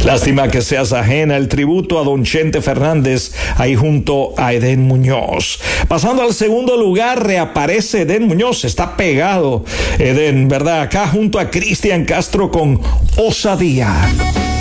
Lástima que seas ajena el tributo a don Chente Fernández, ahí junto a Edén Muñoz. Pasando al segundo lugar, reaparece Edén Muñoz, está pegado Edén, ¿verdad? Acá junto a Cristian Castro con Osadía.